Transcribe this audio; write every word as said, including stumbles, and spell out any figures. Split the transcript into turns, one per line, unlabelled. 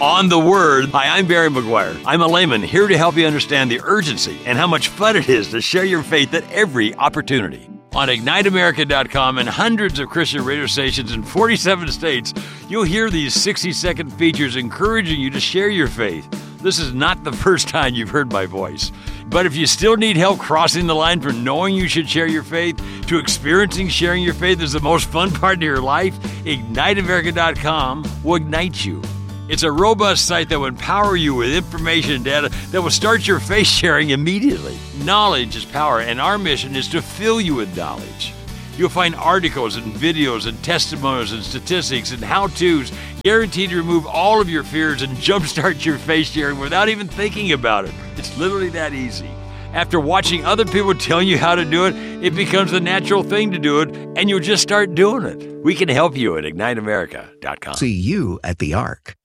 on the Word. Hi, I'm Barry McGuire. I'm a layman here to help you understand the urgency and how much fun it is to share your faith at every opportunity. On Ignite America dot com and hundreds of Christian radio stations in forty-seven states, you'll hear these sixty-second features encouraging you to share your faith. This is not the first time you've heard my voice. But if you still need help crossing the line from knowing you should share your faith to experiencing sharing your faith as the most fun part of your life, Ignite America dot com will ignite you. It's a robust site that will empower you with information and data that will start your faith sharing immediately. Knowledge is power, and our mission is to fill you with knowledge. You'll find articles and videos and testimonials and statistics and how-tos guaranteed to remove all of your fears and jumpstart your faith sharing without even thinking about it. It's literally that easy. After watching other people telling you how to do it, it becomes the natural thing to do it, and you'll just start doing it. We can help you at Ignite America dot com.
See you at the Ark.